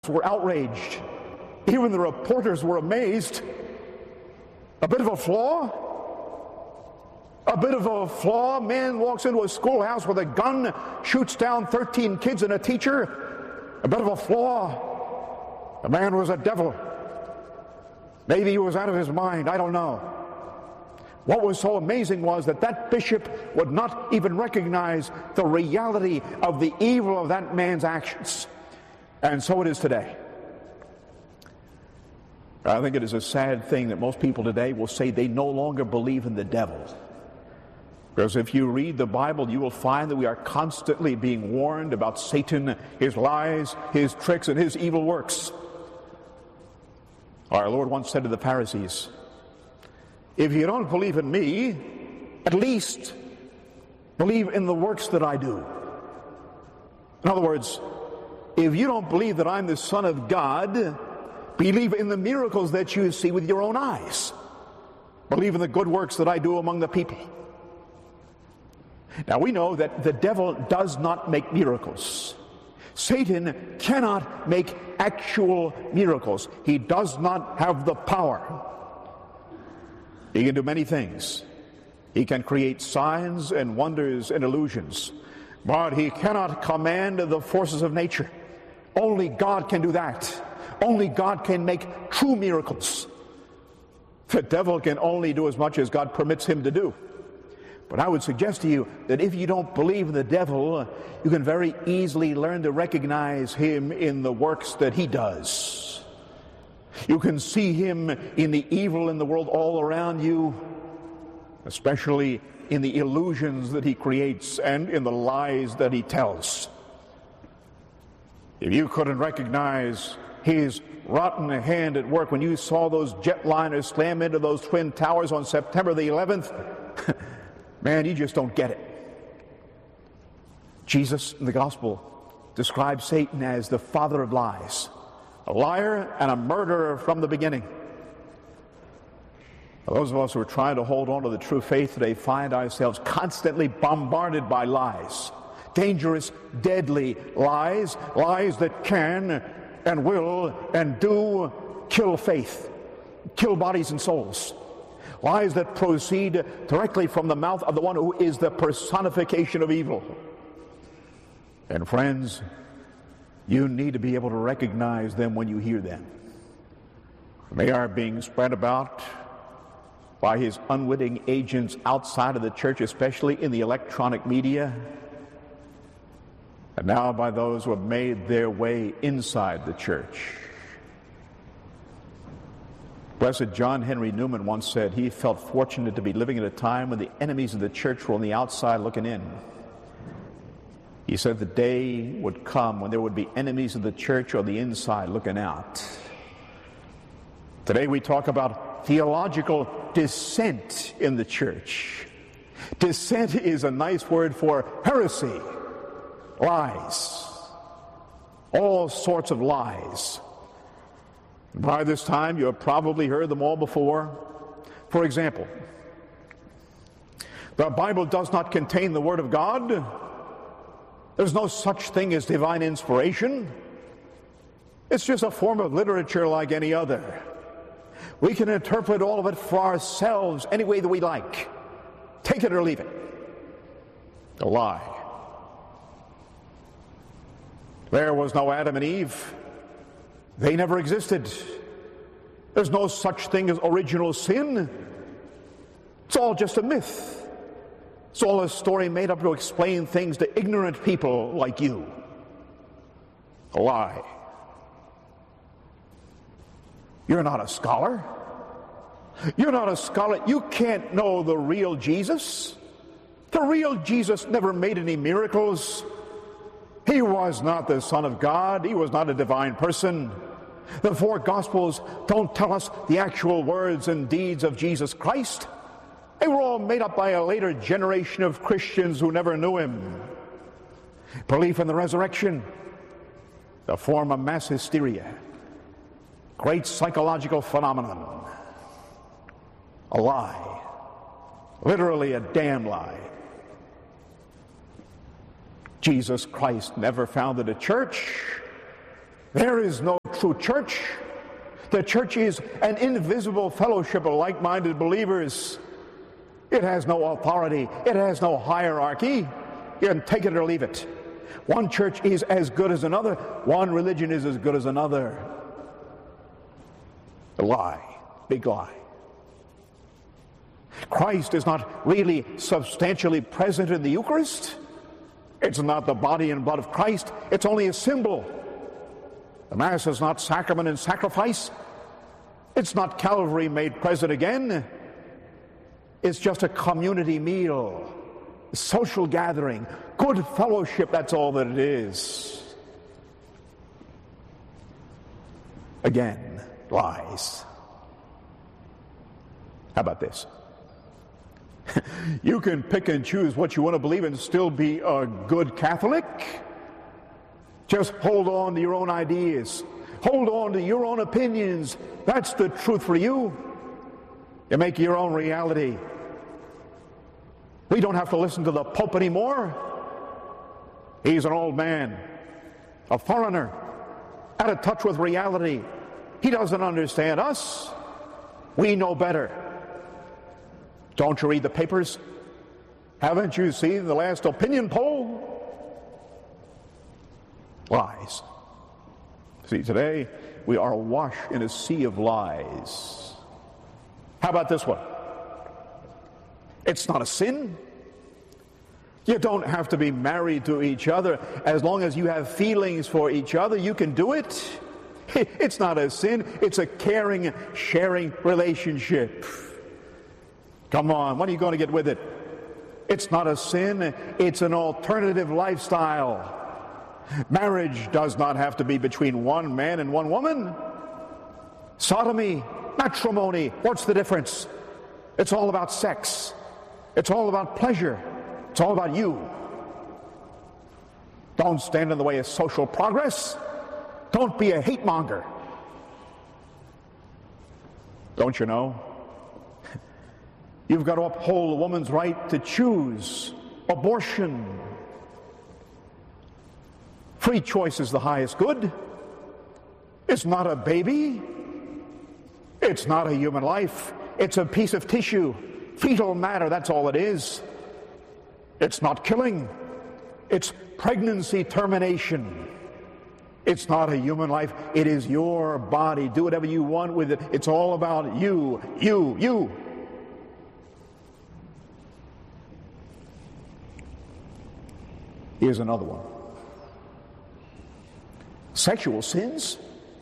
were outraged. Even the reporters were amazed. A bit of a flaw? A bit of a flaw? A man walks into a schoolhouse with a gun, shoots down 13 kids and a teacher. A bit of a flaw. The man was a devil. Maybe he was out of his mind. I don't know. What was so amazing was that bishop would not even recognize the reality of the evil of that man's actions. And so it is today. I think it is a sad thing that most people today will say they no longer believe in the devil. Because if you read the Bible, you will find that we are constantly being warned about Satan, his lies, his tricks, and his evil works. Our Lord once said to the Pharisees, if you don't believe in me, at least believe in the works that I do. In other words, if you don't believe that I'm the Son of God, believe in the miracles that you see with your own eyes. Believe in the good works that I do among the people. Now we know that the devil does not make miracles. Satan cannot make actual miracles. He does not have the power. He can do many things. He can create signs and wonders and illusions. But he cannot command the forces of nature. Only God can do that. Only God can make true miracles. The devil can only do as much as God permits him to do. But I would suggest to you that if you don't believe in the devil, you can very easily learn to recognize him in the works that he does. You can see him in the evil in the world all around you, especially in the illusions that he creates and in the lies that he tells. If you couldn't recognize his rotten hand at work when you saw those jetliners slam into those Twin Towers on September the 11th, man, you just don't get it. Jesus in the gospel describes Satan as the father of lies, a liar and a murderer from the beginning. Those of us who are trying to hold on to the true faith today find ourselves constantly bombarded by lies, dangerous, deadly lies, lies that can and will and do kill faith, kill bodies and souls. Lies that proceed directly from the mouth of the one who is the personification of evil. And friends, you need to be able to recognize them when you hear them. They are being spread about by his unwitting agents outside of the church, especially in the electronic media, and now by those who have made their way inside the church. Blessed John Henry Newman once said he felt fortunate to be living at a time when the enemies of the church were on the outside looking in. He said the day would come when there would be enemies of the church on the inside looking out. Today we talk about theological dissent in the church. Dissent is a nice word for heresy, lies, all sorts of lies. By this time, you have probably heard them all before. For example, the Bible does not contain the Word of God. There's no such thing as divine inspiration. It's just a form of literature like any other. We can interpret all of it for ourselves any way that we like. Take it or leave it. A lie. There was no Adam and Eve. They never existed. There's no such thing as original sin. It's all just a myth. It's all a story made up to explain things to ignorant people like you. A lie. You're not a scholar. You're not a scholar. You can't know the real Jesus. The real Jesus never made any miracles. He was not the Son of God. He was not a divine person. The four Gospels don't tell us the actual words and deeds of Jesus Christ. They were all made up by a later generation of Christians who never knew him. Belief in the resurrection, the form of mass hysteria, great psychological phenomenon. A lie. Literally a damn lie. Jesus Christ never founded a church. There is no true church. The church is an invisible fellowship of like-minded believers. It has no authority. It has no hierarchy. You can take it or leave it. One church is as good as another. One religion is as good as another. A lie. Big lie. Christ is not really substantially present in the Eucharist. It's not the body and blood of Christ. It's only a symbol. The Mass is not sacrament and sacrifice. It's not Calvary made present again. It's just a community meal, a social gathering, good fellowship, that's all that it is. Again, lies. How about this? You can pick and choose what you want to believe and still be a good Catholic. Just hold on to your own ideas. Hold on to your own opinions. That's the truth for you. You make your own reality. We don't have to listen to the Pope anymore. He's an old man, a foreigner, out of touch with reality. He doesn't understand us. We know better. Don't you read the papers? Haven't you seen the last opinion poll? Lies. See, today we are awash in a sea of lies. How about this one? It's not a sin. You don't have to be married to each other. As long as you have feelings for each other, you can do it. It's not a sin. It's a caring, sharing relationship. Come on, when are you going to get with it? It's not a sin. It's an alternative lifestyle. Marriage does not have to be between one man and one woman. Sodomy, matrimony, what's the difference? It's all about sex. It's all about pleasure. It's all about you. Don't stand in the way of social progress. Don't be a hate monger. Don't you know? You've got to uphold a woman's right to choose abortion. Free choice is the highest good. It's not a baby. It's not a human life. It's a piece of tissue. Fetal matter, that's all it is. It's not killing. It's pregnancy termination. It's not a human life. It is your body. Do whatever you want with it. It's all about you, you, you. Here's another one. Sexual sins?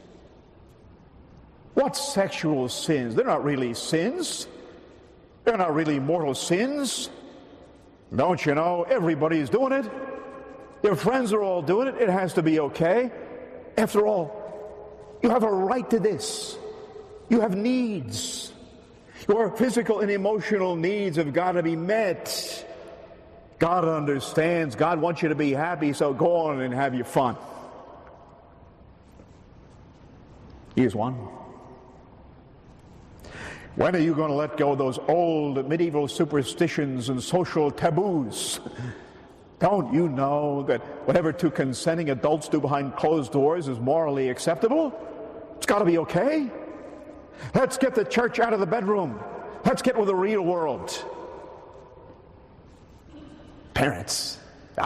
What sexual sins? They're not really sins. They're not really mortal sins. Don't you know? Everybody's doing it. Your friends are all doing it. It has to be okay. After all, you have a right to this. You have needs. Your physical and emotional needs have got to be met. God understands. God wants you to be happy, so go on and have your fun. Here's one. When are you going to let go of those old medieval superstitions and social taboos? Don't you know that whatever two consenting adults do behind closed doors is morally acceptable? It's got to be okay. Let's get the church out of the bedroom. Let's get with the real world. Parents.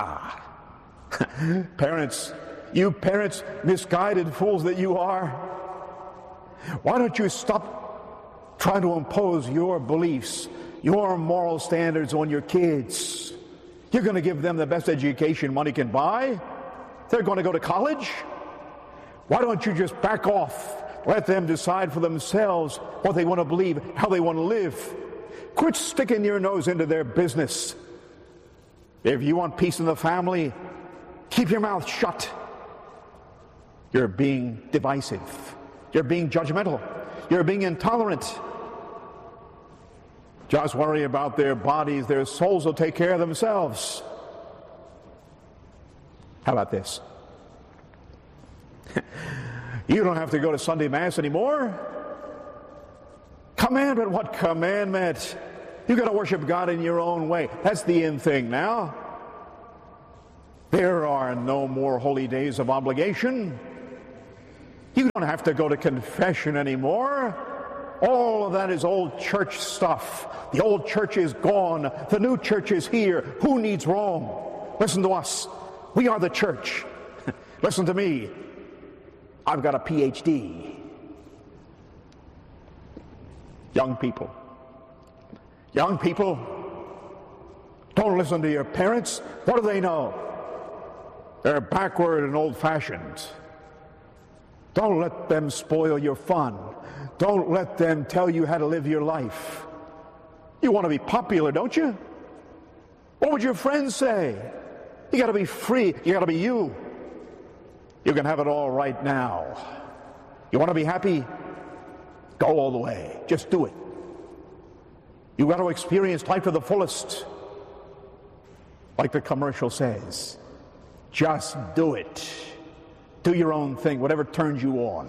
Parents. You parents, misguided fools that you are. Why don't you stop trying to impose your beliefs, your moral standards on your kids? You're going to give them the best education money can buy. They're going to go to college. Why don't you just back off? Let them decide for themselves what they want to believe, how they want to live. Quit sticking your nose into their business. If you want peace in the family, keep your mouth shut. You're being divisive. You're being judgmental. You're being intolerant. Just worry about their bodies. Their souls will take care of themselves. How about this? You don't have to go to Sunday Mass anymore. Commandment? What commandment? You got to worship God in your own way. That's the in thing now. There are no more holy days of obligation. You don't have to go to confession anymore. All of that is old church stuff. The old church is gone. The new church is here. Who needs Rome? Listen to us. We are the church. Listen to me. I've got a PhD. Young people, don't listen to your parents. What do they know? They're backward and old-fashioned. Don't let them spoil your fun. Don't let them tell you how to live your life. You want to be popular, don't you? What would your friends say? You got to be free. You got to be you. You can have it all right now. You want to be happy? Go all the way. Just do it. You've got to experience life to the fullest. Like the commercial says, just do it. Do your own thing, whatever turns you on.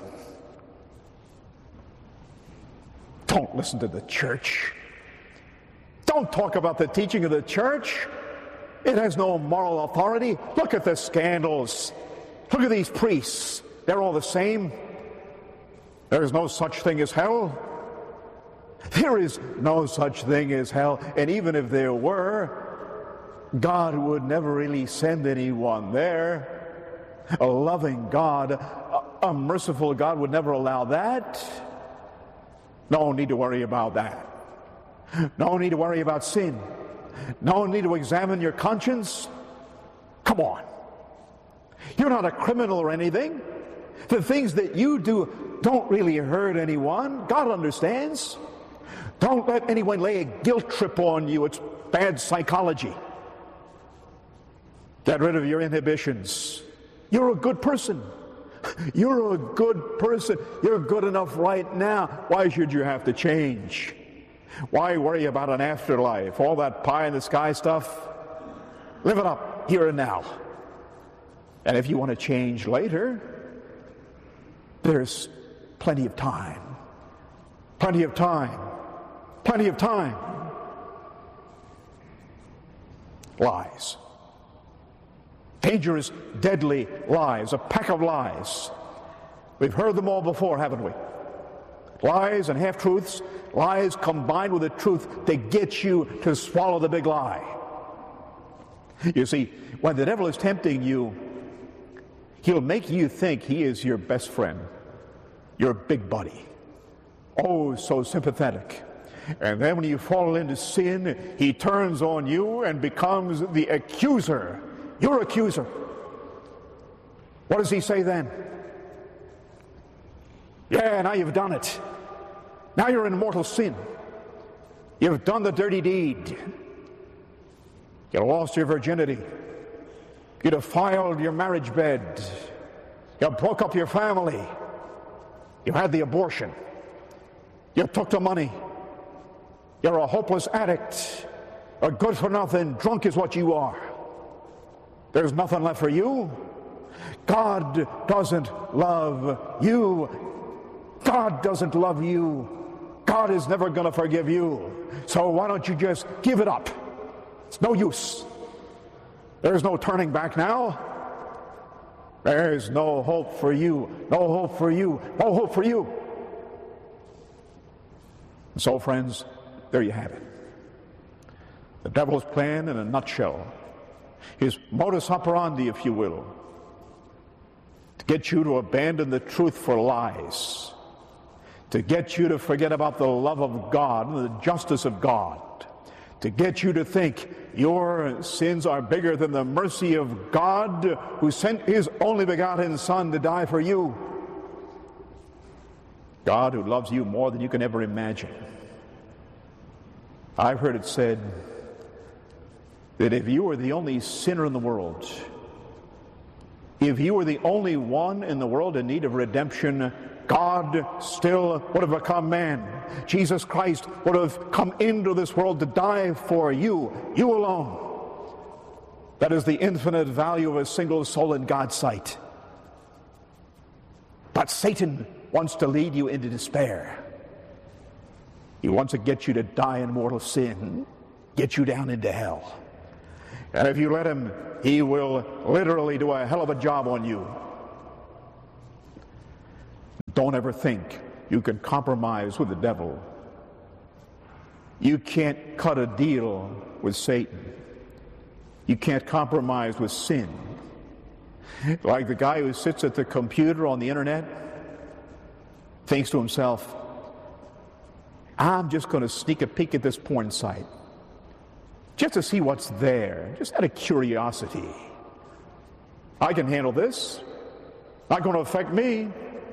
Don't listen to the church. Don't talk about the teaching of the church. It has no moral authority. Look at the scandals. Look at these priests. They're all the same. There is no such thing as hell. There is no such thing as hell. And even if there were, God would never really send anyone there. A loving God, a merciful God would never allow that. No need to worry about that. No need to worry about sin. No need to examine your conscience. Come on. You're not a criminal or anything. The things that you do don't really hurt anyone. God understands. Don't let anyone lay a guilt trip on you. It's bad psychology. Get rid of your inhibitions. You're a good person. You're a good person. You're good enough right now. Why should you have to change? Why worry about an afterlife? All that pie in the sky stuff? Live it up here and now. And if you want to change later, there's plenty of time. Plenty of time. Plenty of time. Lies. Dangerous, deadly lies. A pack of lies. We've heard them all before, haven't we? Lies and half-truths. Lies combined with the truth to get you to swallow the big lie. You see, when the devil is tempting you, he'll make you think he is your best friend, your big buddy. Oh, so sympathetic. And then when you fall into sin, he turns on you and becomes the accuser. Your accuser. What does he say then? Yeah, now you've done it. Now you're in mortal sin. You've done the dirty deed. You lost your virginity. You defiled your marriage bed. You broke up your family. You had the abortion. You took the money. You're a hopeless addict. A good-for-nothing drunk is what you are. There's nothing left for you. God doesn't love you. God doesn't love you. God is never going to forgive you. So why don't you just give it up? It's no use. There's no turning back now. There's no hope for you. No hope for you. No hope for you. So, friends, there you have it. The devil's plan in a nutshell. His modus operandi, if you will, to get you to abandon the truth for lies, to get you to forget about the love of God and the justice of God, to get you to think your sins are bigger than the mercy of God who sent his only begotten Son to die for you. God who loves you more than you can ever imagine. I've heard it said that if you were the only sinner in the world, if you were the only one in the world in need of redemption, God still would have become man. Jesus Christ would have come into this world to die for you, you alone. That is the infinite value of a single soul in God's sight. But Satan wants to lead you into despair. He wants to get you to die in mortal sin, get you down into hell. And if you let him, he will literally do a hell of a job on you. Don't ever think you can compromise with the devil. You can't cut a deal with Satan. You can't compromise with sin. Like the guy who sits at the computer on the internet, thinks to himself, I'm just going to sneak a peek at this porn site just to see what's there, just out of curiosity. I can handle this. Not going to affect me.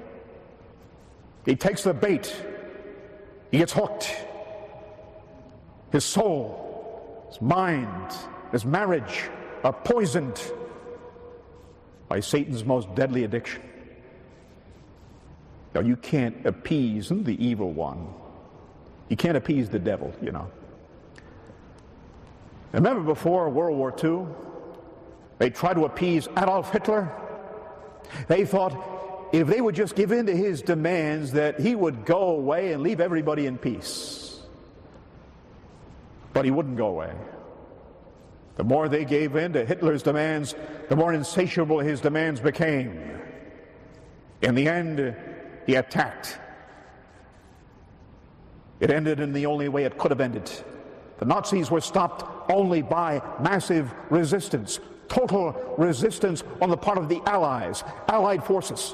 He takes the bait. He gets hooked. His soul, his mind, his marriage are poisoned by Satan's most deadly addiction. Now, you can't appease the evil one. You can't appease the devil, you know. Remember before World War II, they tried to appease Adolf Hitler? They thought if they would just give in to his demands that he would go away and leave everybody in peace. But he wouldn't go away. The more they gave in to Hitler's demands, the more insatiable his demands became. In the end, he attacked. It ended in the only way it could have ended. The Nazis were stopped only by massive resistance, total resistance on the part of the Allies, Allied forces.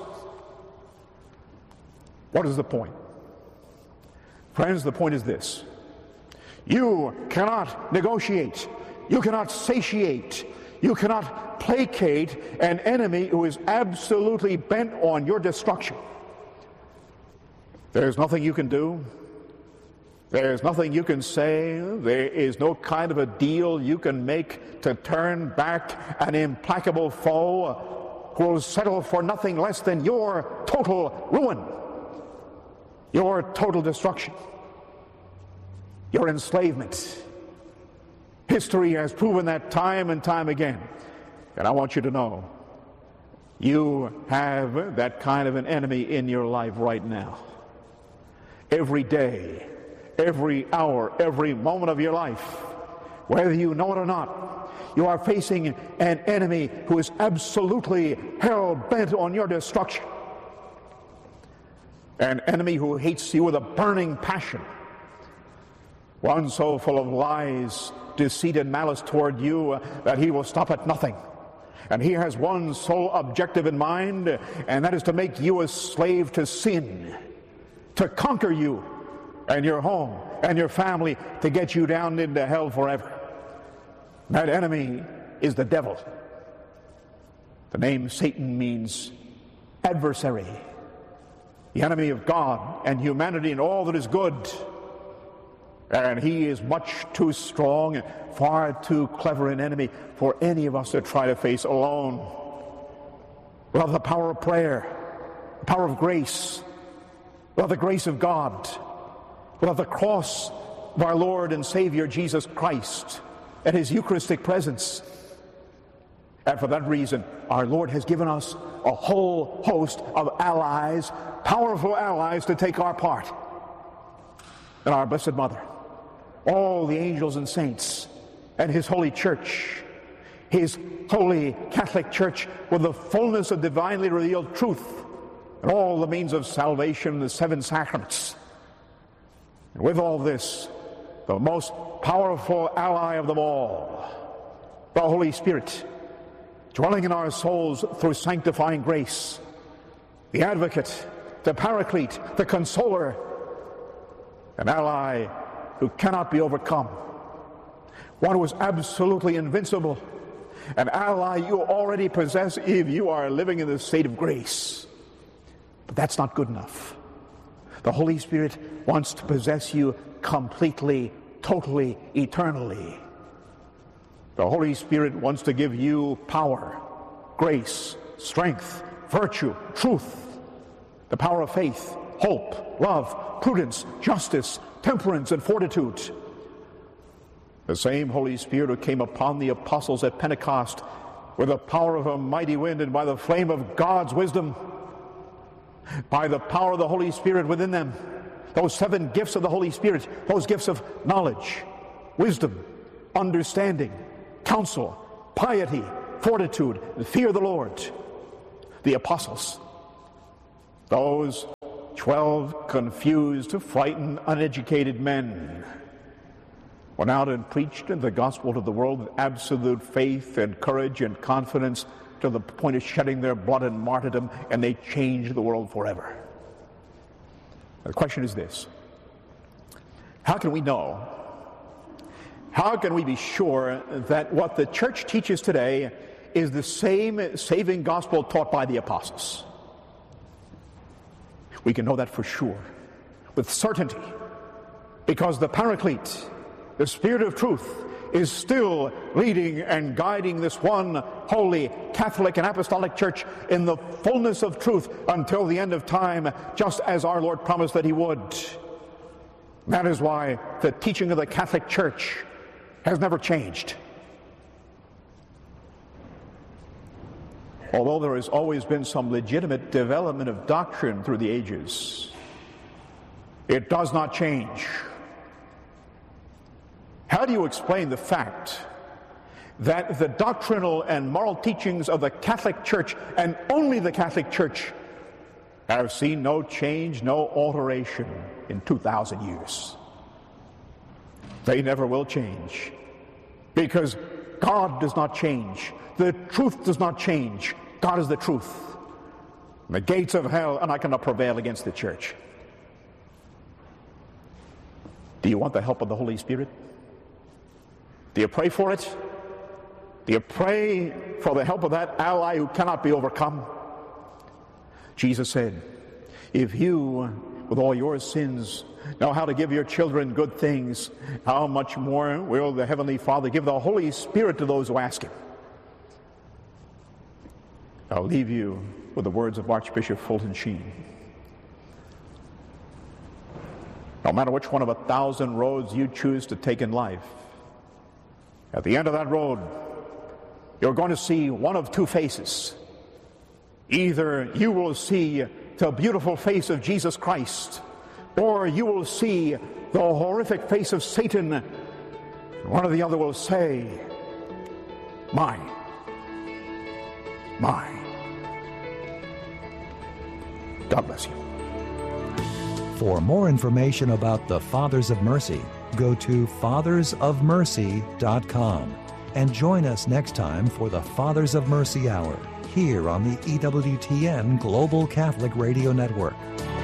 What is the point? Friends, the point is this. You cannot negotiate. You cannot satiate. You cannot placate an enemy who is absolutely bent on your destruction. There's nothing you can do. There's nothing you can say. There is no kind of a deal you can make to turn back an implacable foe who will settle for nothing less than your total ruin, your total destruction, your enslavement. History has proven that time and time again. And I want you to know, you have that kind of an enemy in your life right now. Every day, every hour, every moment of your life, whether you know it or not, you are facing an enemy who is absolutely hell-bent on your destruction. An enemy who hates you with a burning passion. One so full of lies, deceit, and malice toward you that he will stop at nothing. And he has one sole objective in mind, and that is to make you a slave to sin, to conquer you and your home and your family, to get you down into hell forever. That enemy is the devil. The name Satan means adversary, the enemy of God and humanity and all that is good. And he is much too strong and far too clever an enemy for any of us to try to face alone. Without the power of prayer, the power of grace, without the grace of God, without the cross of our Lord and Savior Jesus Christ and his Eucharistic presence. And for that reason, our Lord has given us a whole host of allies, powerful allies, to take our part. And our Blessed Mother, all the angels and saints, and his holy church, his holy Catholic Church, with the fullness of divinely revealed truth, and all the means of salvation, the seven sacraments. And with all this, the most powerful ally of them all, the Holy Spirit, dwelling in our souls through sanctifying grace, the advocate, the paraclete, the consoler, an ally who cannot be overcome, one who is absolutely invincible, an ally you already possess if you are living in the state of grace. But that's not good enough. The Holy Spirit wants to possess you completely, totally, eternally. The Holy Spirit wants to give you power, grace, strength, virtue, truth, the power of faith, hope, love, prudence, justice, temperance, and fortitude. The same Holy Spirit who came upon the apostles at Pentecost with the power of a mighty wind and by the flame of God's wisdom, by the power of the Holy Spirit within them, those seven gifts of the Holy Spirit, those gifts of knowledge, wisdom, understanding, counsel, piety, fortitude, the fear of the Lord, the apostles, those 12 confused, frightened, uneducated men went out and preached the gospel to the world with absolute faith and courage and confidence to the point of shedding their blood and martyrdom, and they changed the world forever. The question is this: how can we know? How can we be sure that what the church teaches today is the same saving gospel taught by the apostles? We can know that for sure, with certainty, because the Paraclete, the Spirit of truth, is still leading and guiding this one holy Catholic and Apostolic Church in the fullness of truth until the end of time, just as our Lord promised that he would. That is why the teaching of the Catholic Church has never changed. Although there has always been some legitimate development of doctrine through the ages, it does not change. How do you explain the fact that the doctrinal and moral teachings of the Catholic Church, and only the Catholic Church, have seen no change, no alteration in 2,000 years? They never will change, because God does not change. The truth does not change. God is the truth. The gates of hell are not going to prevail against the church. Do you want the help of the Holy Spirit? Do you pray for it? Do you pray for the help of that ally who cannot be overcome? Jesus said, if you, with all your sins, know how to give your children good things, how much more will the Heavenly Father give the Holy Spirit to those who ask him? I'll leave you with the words of Archbishop Fulton Sheen. No matter which one of 1,000 roads you choose to take in life, at the end of that road, you're going to see one of two faces. Either you will see the beautiful face of Jesus Christ, or you will see the horrific face of Satan. One or the other will say, mine. Mine. God bless you. For more information about the Fathers of Mercy, go to fathersofmercy.com and join us next time for the Fathers of Mercy Hour here on the EWTN Global Catholic Radio Network.